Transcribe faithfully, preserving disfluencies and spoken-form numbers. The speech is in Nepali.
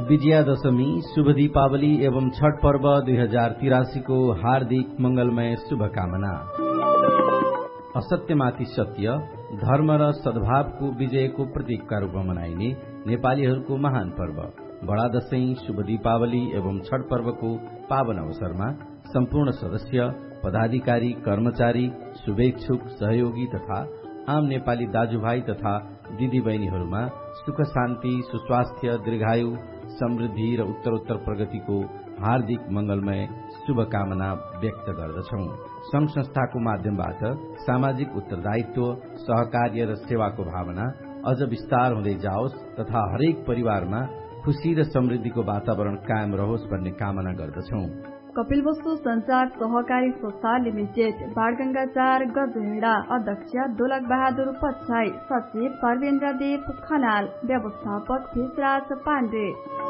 विजयादशमी, शुभ दीपावली एवं छठ पर्व दुई हजार तिरासी को हार्दिक मंगलमय शुभकामना। असत्यमाथि सत्य, धर्म र सद्भावको विजयको प्रतीकका रूपमा मनाइने नेपालीहरूको महान पर्व बडा दशैं, शुभ दीपावली एवं छठ पर्वको पावन अवसरमा सम्पूर्ण सदस्य, पदाधिकारी, कर्मचारी, शुभेच्छुक, सहयोगी तथा आम नेपाली दाजुभाइ तथा दिदी बहिनीहरूमा सुख शान्ति, सुस्वास्थ्य, दीर्घायु, समृद्धि र उत्तरोत्तर प्रगतिको हार्दिक मंगलमय शुभकामना व्यक्त गर्दछौं। संघ संस्थाको माध्यमबाट सामाजिक उत्तरदायित्व, सहकार्य र सेवाको भावना अझ विस्तार हुँदै जाओस् तथा हरेक परिवारमा खुशी र समृद्धिको वातावरण कायम रहोस् भन्ने कामना गर्दछौं। कपिलवस्तु संचार सहकारी संस्था लिमिटेड, बाणगंगा चार, गजहेडा। अध्यक्ष दोलक बहादुर पछाई, सचिव परवेन्द्र देव खनाल, व्यवस्थापक भिसराज पाण्डे।